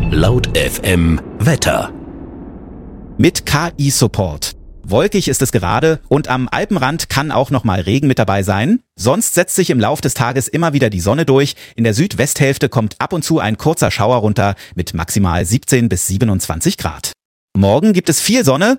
Laut FM Wetter. Mit KI-Support. Wolkig ist es gerade und am Alpenrand kann auch noch mal Regen mit dabei sein. Sonst setzt sich im Lauf des Tages immer wieder die Sonne durch. In der Südwesthälfte kommt ab und zu ein kurzer Schauer runter mit maximal 17 bis 27 Grad. Morgen gibt es viel Sonne,